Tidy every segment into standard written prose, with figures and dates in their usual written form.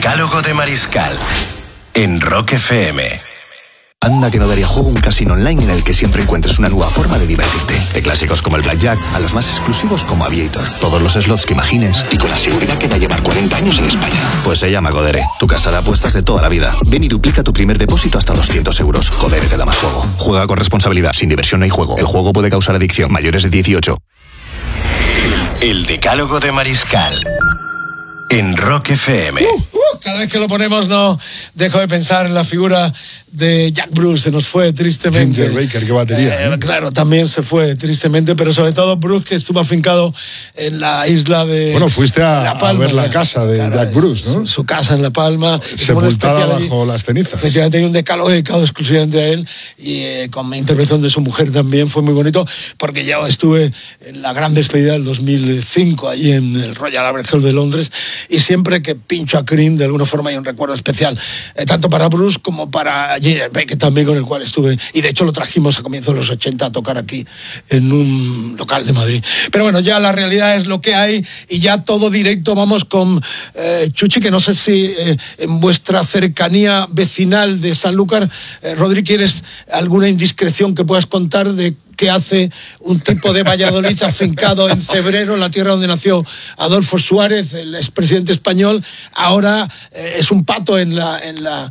Decálogo de Mariscal en Rock FM. Anda que no daría juego un casino online en el que siempre encuentres una nueva forma de divertirte. De clásicos como el Blackjack a los más exclusivos como Aviator. Todos los slots que imagines y con la seguridad que da llevar 40 años en España. Pues se llama Codere, tu casa de apuestas de toda la vida. Ven y duplica tu primer depósito hasta 200 euros. Codere te da más juego. Juega con responsabilidad, sin diversión no hay juego. El juego puede causar adicción. Mayores de 18. El Decálogo de Mariscal en Rock FM. Cada vez que lo ponemos no dejo de pensar en la figura de Jack Bruce. Se nos fue tristemente. Ginger Baker, qué batería. Claro, también se fue tristemente, pero sobre todo Bruce, que estuvo afincado en la isla de... Bueno, fuiste a La Palma, ver la casa de Jack Bruce, ¿no? Su casa en La Palma. Sepultada bajo las cenizas. Efectivamente, hay un decálogo dedicado exclusivamente a él y con la intervención de su mujer también. Fue muy bonito porque yo estuve en la gran despedida del 2005 allí en el Royal Albert Hall de Londres, y siempre que pincho a Cream, de alguna forma hay un recuerdo especial, tanto para Bruce como para Ginger Baker también, con el cual estuve, y de hecho lo trajimos a comienzos de los 80 a tocar aquí en un local de Madrid. Pero bueno, ya la realidad es lo que hay y ya todo directo. Vamos con Chuchi, que no sé si en vuestra cercanía vecinal de Sanlúcar, Rodri, ¿quieres alguna indiscreción que puedas contar de qué hace un tipo de Valladolid afincado en Cebrero, la tierra donde nació Adolfo Suárez, el expresidente español? Ahora es un pato en la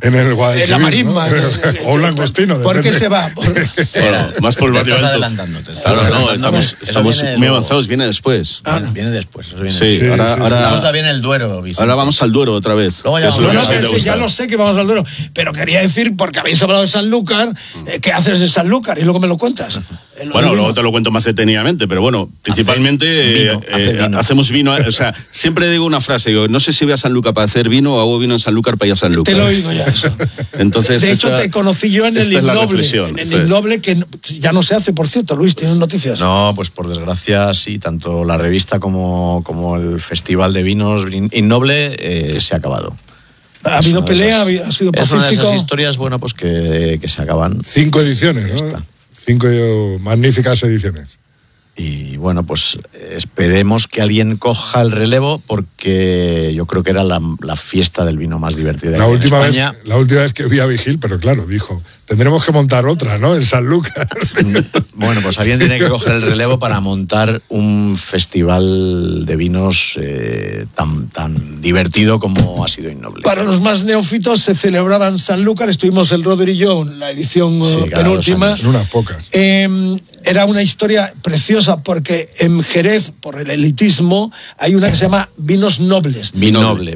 marisma, ¿no? O un langostino. ¿Por qué se va? Bueno, más por el barrio alto. Adelantándote. Estamos muy avanzados, viene después. Viene después. Sí, ahora estamos bien el Duero, Vicente. Ahora vamos al Duero otra vez. Luego ya ya lo sé que vamos al Duero, pero quería decir, porque habéis hablado de Sanlúcar, ¿qué haces de Sanlúcar? Y luego me lo cuentas. Bueno, luego te lo cuento más detenidamente, pero bueno, principalmente vino. hacemos vino. O sea, siempre digo una frase, digo, no sé si voy a Sanlúcar para hacer vino o hago vino en Sanlúcar para ir a Sanlúcar. Te lo he oído ya eso. Entonces, de hecho, te conocí yo en el Innoble, que ya no se hace, por cierto. Luis, ¿tienes noticias? No, pues por desgracia sí, tanto la revista como el Festival de Vinos Innoble se ha acabado. ¿Ha habido pelea? ¿Ha sido pacífico? Es una de esas historias, bueno, pues que se acaban. 5 ediciones, ¿no? 5 magníficas ediciones. Y bueno, pues esperemos que alguien coja el relevo, porque yo creo que era la fiesta del vino más divertida en España. La última vez que vi a Vigil, pero claro, dijo, tendremos que montar otra, ¿no? En Sanlúcar. Bueno, pues alguien tiene que coger el relevo para montar un festival de vinos tan divertido como ha sido Innoble. Para los más neófitos, se celebraba en Sanlúcar, estuvimos el Rodri y yo en la edición penúltima. En unas pocas. Era una historia preciosa, porque en Jerez, por el elitismo, hay una que se llama Vinos Nobles. Vinoble.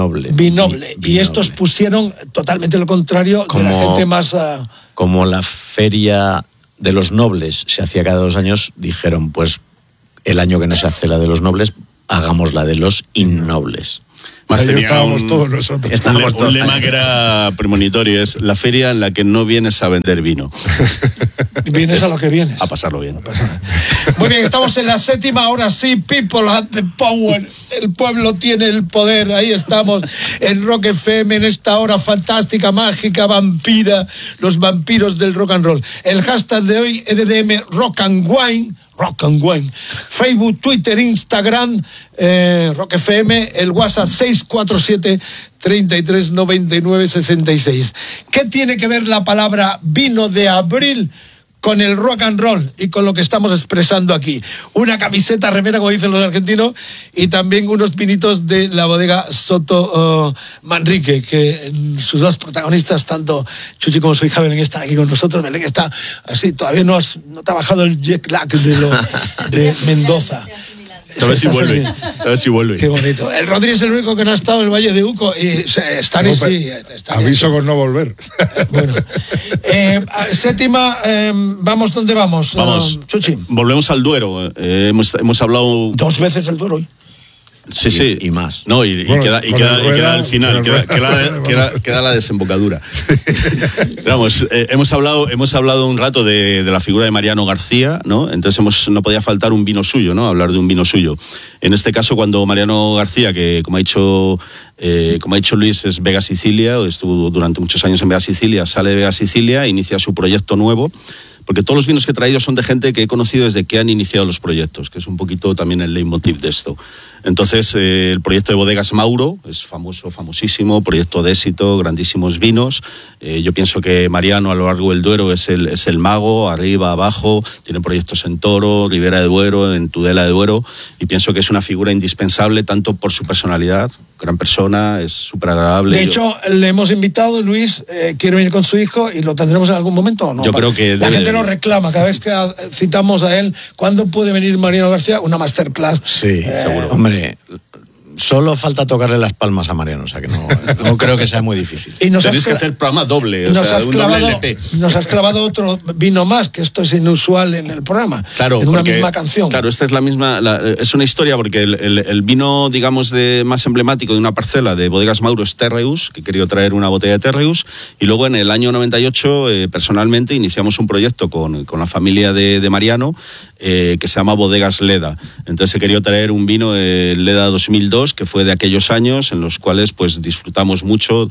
Y estos pusieron totalmente lo contrario de la gente más... Como la feria de los nobles se hacía cada 2 años, dijeron, pues el año que no se hace la de los nobles, hagamos la de los innobles. Más ahí estábamos todos nosotros. Un lema que era premonitorio, es la feria en la que no vienes a vender vino. Vienes a lo que vienes. A pasarlo bien. Muy bien, estamos en la 7ª, ahora sí, people have the power. El pueblo tiene el poder, ahí estamos en Rock FM, en esta hora fantástica, mágica, vampira, los vampiros del rock and roll. El hashtag de hoy, EDM Rock and Wine. Rock and Wine. Facebook, Twitter, Instagram, Rock FM, el WhatsApp 647 33 99 66. ¿Qué tiene que ver la palabra vino de abril con el rock and roll y con lo que estamos expresando aquí? Una camiseta, remera, como dicen los argentinos, y también unos vinitos de la bodega Soto Manrique, que sus dos protagonistas, tanto Chuchi como su hija Belén, están aquí con nosotros. Belén está así, todavía no te ha bajado el jet lag de Mendoza. A ver si vuelve. Qué bonito. El Rodri es el único que no ha estado en el Valle de Uco y están en sí. Aviso con no volver. Bueno. 7ª, ¿vamos dónde vamos? Vamos. Chuchi. Volvemos al Duero. Hemos hablado 2 veces el Duero hoy. Sí. Y más. No, queda al final, queda la desembocadura. Vamos, hemos hablado un rato de la figura de Mariano García, ¿no? Entonces no podía faltar un vino suyo, ¿no? Hablar de un vino suyo. En este caso, cuando Mariano García, que como ha dicho Como ha dicho Luis, es Vega Sicilia, estuvo durante muchos años en Vega Sicilia, sale de Vega Sicilia, inicia su proyecto nuevo, porque todos los vinos que he traído son de gente que he conocido desde que han iniciado los proyectos, que es un poquito también el leitmotiv de esto. Entonces, el proyecto de Bodegas Mauro es famosísimo, proyecto de éxito, grandísimos vinos. Yo pienso que Mariano a lo largo del Duero es el mago, arriba, abajo, tiene proyectos en Toro, Ribera de Duero, en Tudela de Duero, y pienso que es una figura indispensable tanto por su personalidad, gran persona, es súper agradable. De hecho, le hemos invitado, Luis, quiere venir con su hijo y lo tendremos en algún momento o no. Yo creo que la gente lo reclama cada vez que citamos a él. ¿Cuándo puede venir Mariano García? Una masterclass. Sí, seguro. Hombre, solo falta tocarle las palmas a Mariano, o sea que no creo que sea muy difícil. Y tenéis que hacer programa doble, nos has clavado otro vino más, que esto es inusual en el programa, claro, en una misma canción. Claro, esta es la misma, es una historia porque el vino, digamos, más emblemático de una parcela de Bodegas Mauro es Terreus, que he querido traer una botella de Terreus, y luego en el año 98, personalmente, iniciamos un proyecto con la familia de Mariano, que se llama Bodegas Leda. Entonces he querido traer un vino, Leda 2002, que fue de aquellos años en los cuales pues disfrutamos mucho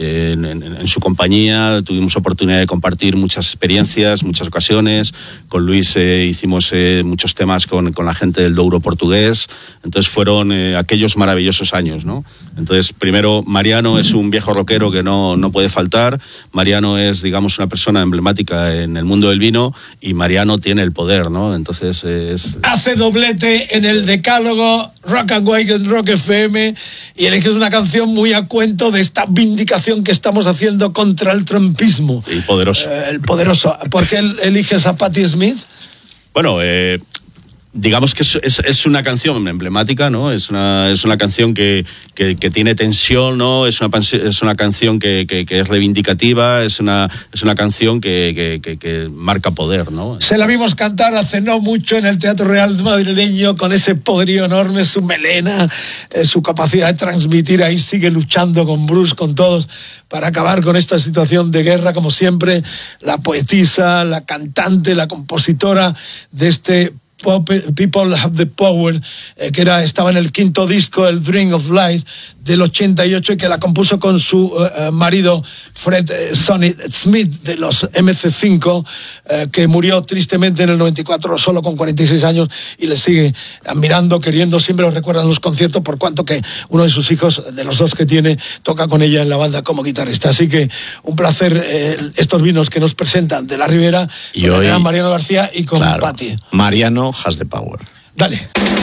en su compañía, tuvimos oportunidad de compartir muchas experiencias, muchas ocasiones. Con Luis hicimos muchos temas con la gente del Douro portugués. Entonces fueron aquellos maravillosos años, ¿no? Entonces, primero, Mariano es un viejo rockero que no puede faltar. Mariano es, digamos, una persona emblemática en el mundo del vino, y Mariano tiene el poder, ¿no? Entonces hace doblete en el decálogo Rock and Wake en Rock FM, y eliges una canción muy a cuento de esta vindicación que estamos haciendo contra el trumpismo. El poderoso. El poderoso. ¿Por qué eliges a Patti Smith? Bueno, digamos que es una canción emblemática, ¿no? Es una canción que tiene tensión, ¿no? Es una canción que es reivindicativa, es una canción que marca poder, ¿no? Se la vimos cantar hace no mucho en el Teatro Real madrileño, con ese poderío enorme, su melena, su capacidad de transmitir. Ahí sigue luchando con Bruce, con todos, para acabar con esta situación de guerra. Como siempre, la poetisa, la cantante, la compositora de este People Have the Power, que estaba en el quinto disco, el Dream of Light, del 88, y que la compuso con su marido Fred Sonny Smith, de los MC5, que murió tristemente en el 94, solo con 46 años, y le sigue admirando, queriendo, siempre lo recuerda en los conciertos, por cuanto que uno de sus hijos, de los dos que tiene, toca con ella en la banda como guitarrista. Así que un placer estos vinos que nos presentan de la Ribera, y con hoy, Mariano García y con Patti. Mariano has the power. Dale.